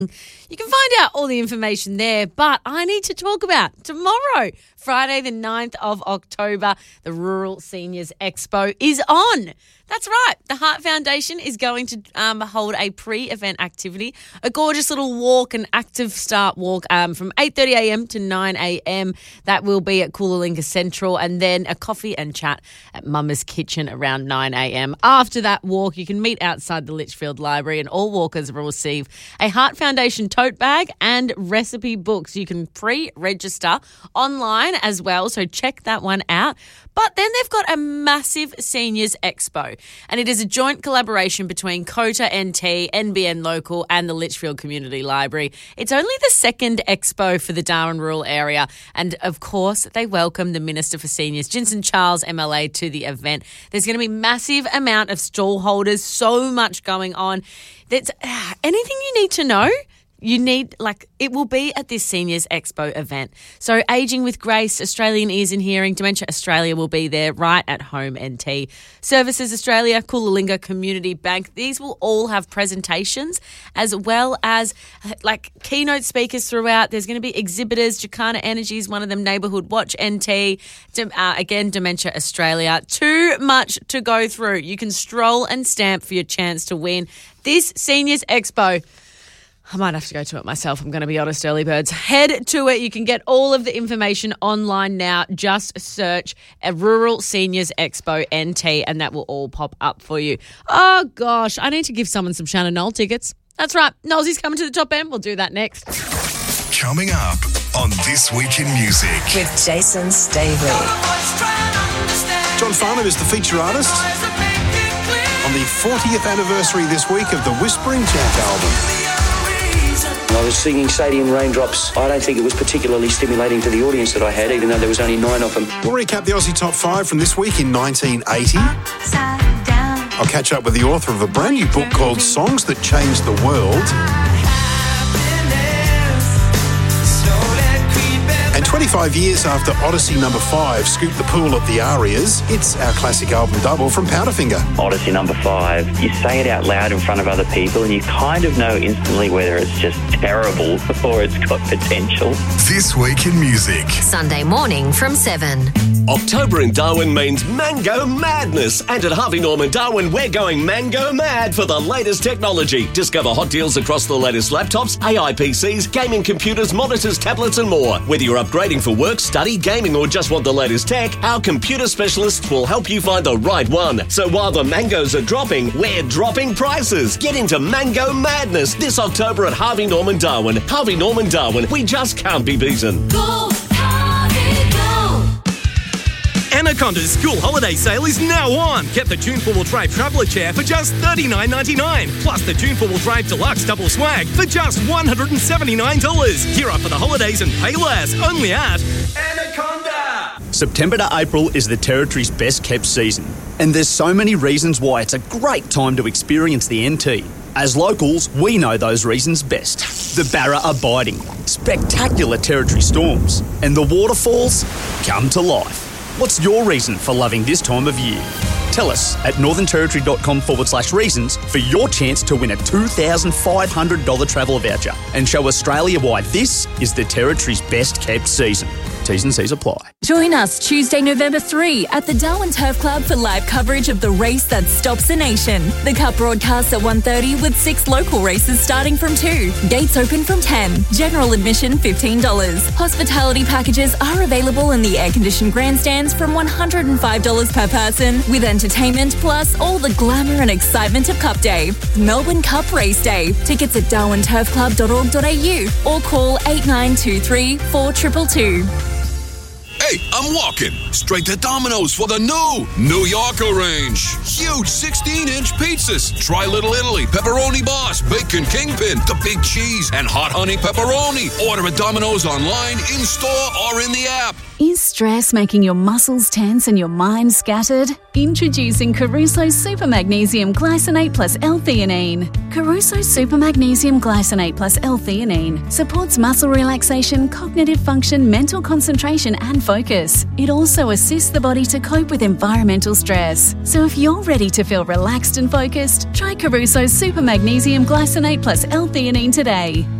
You can find out all the information there, but I need to talk about tomorrow, Friday the 9th of October, the Rural Seniors Expo is on. That's right. The Heart Foundation is going to hold a pre-event activity, a gorgeous little walk, an active start walk from 8:30am to 9am. That will be at Coolalingga Central, and then a coffee and chat at Mama's Kitchen around 9am. After that walk, you can meet outside the Litchfield Library, and all walkers will receive a Heart Foundation tote bag and recipe books. You can pre-register online as well, so check that one out. But then they've got a massive Seniors Expo, and it is a joint collaboration between COTA NT, NBN Local and the Litchfield Community Library. It's only the second expo for the Darwin rural area, and of course they welcome the Minister for Seniors, Jinson Charles MLA, to the event. There's going to be massive amount of stall holders, so much going on. That's anything you need to know. It will be at this Seniors Expo event. So Ageing with Grace, Australian Ears and Hearing, Dementia Australia will be there, Right at Home NT. Services Australia, Coolalingga Community Bank, these will all have presentations as well as keynote speakers throughout. There's going to be exhibitors, Jacana Energy is one of them, Neighbourhood Watch NT, again, Dementia Australia. Too much to go through. You can stroll and stamp for your chance to win this Seniors Expo. I might have to go to it myself, I'm going to be honest, early birds. Head to it. You can get all of the information online now. Just search a Rural Seniors Expo NT and that will all pop up for you. Oh, gosh, I need to give someone some Shannon Knoll tickets. That's right. Nolsey's coming to the top end. We'll do that next. Coming up on This Week in Music. With Jason Stavely. John Farnham is the feature artist on the 40th anniversary this week of the Whispering Jack album. I was singing Stadium Raindrops. I don't think it was particularly stimulating to the audience that I had, even though there was only 9 of them. We'll recap the Aussie Top 5 from this week in 1980. I'll catch up with the author of a brand new book called Songs That Changed the World. And 25 years after Odyssey number 5 scooped the pool at the Arias, it's our classic album double from Powderfinger. Odyssey number 5, you say it out loud in front of other people and you kind of know instantly whether it's just terrible or it's got potential. This Week in Music. Sunday morning from 7. October in Darwin means Mango Madness. And at Harvey Norman Darwin, we're going Mango Mad for the latest technology. Discover hot deals across the latest laptops, AI PCs, gaming computers, monitors, tablets and more. Whether you're upgrading for work, study, gaming or just want the latest tech, our computer specialists will help you find the right one. So while the mangoes are dropping, we're dropping prices. Get into Mango Madness this October at Harvey Norman Darwin. Harvey Norman Darwin, we just can't be beaten. Go, Harvey, go! Anaconda's school holiday sale is now on. Get the June 4-wheel drive traveller chair for just $39.99. Plus the June 4-wheel drive deluxe double swag for just $179. Gear up for the holidays and pay less. Only at Anaconda. September to April is the Territory's best kept season. And there's so many reasons why it's a great time to experience the NT. As locals, we know those reasons best. The Barra are biting, spectacular Territory storms, and the waterfalls come to life. What's your reason for loving this time of year? Tell us at northernterritory.com/reasons for your chance to win a $2,500 travel voucher and show Australia why this is the Territory's best kept season. T's and C's apply. Join us Tuesday, November 3 at the Darwin Turf Club for live coverage of the race that stops a nation. The Cup broadcasts at 1:30 with 6 local races starting from 2. Gates open from 10. General admission $15. Hospitality packages are available in the air-conditioned grandstands from $105 per person with entertainment plus all the glamour and excitement of Cup Day. Melbourne Cup Race Day. Tickets at darwinturfclub.org.au or call 8923 4222. Hey, I'm walking straight to Domino's for the New Yorker range. Huge 16-inch pizzas. Try Little Italy, Pepperoni Boss, Bacon Kingpin, the Big Cheese, and Hot Honey Pepperoni. Order at Domino's online, in-store, or in the app. Is stress making your muscles tense and your mind scattered? Introducing Caruso Super Magnesium Glycinate plus L-theanine. Caruso Super Magnesium Glycinate plus L-theanine supports muscle relaxation, cognitive function, mental concentration, and focus. focus. It also assists the body to cope with environmental stress. So if you're ready to feel relaxed and focused, try Caruso's Super Magnesium Glycinate plus L-theanine today.